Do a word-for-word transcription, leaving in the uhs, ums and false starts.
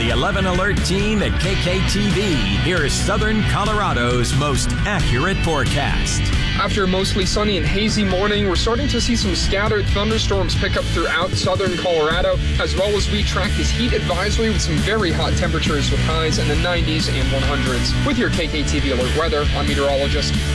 the eleven Alert team at K K T V, here's Southern Colorado's most accurate forecast. After a mostly sunny and hazy morning, we're starting to see some scattered thunderstorms pick up throughout southern Colorado, as well as we track this heat advisory with some very hot temperatures with highs in the nineties and one hundreds. With your K K T V Alert weather, I'm meteorologist